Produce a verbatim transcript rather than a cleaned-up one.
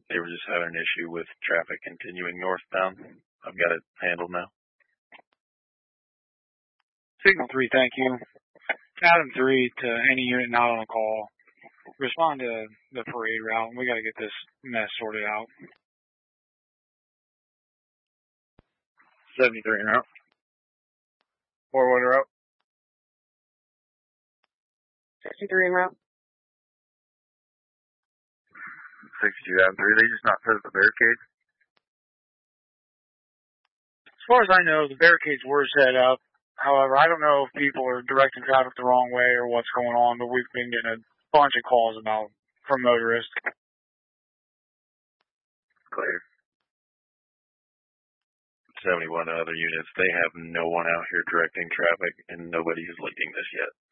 They were just having an issue with traffic continuing northbound. I've got it handled now. Signal three, thank you. Adam three to any unit not on a call. Respond to the parade route. We got to get this mess sorted out. seventy-three en route. four one route. sixty-three en route. sixty-two Adam three. They just not set up the barricades? As far as I know, the barricades were set up. However, I don't know if people are directing traffic the wrong way or what's going on, but we've been getting a bunch of calls about from motorists. Clear. seventy-one other units. They have no one out here directing traffic, and nobody is leading this yet.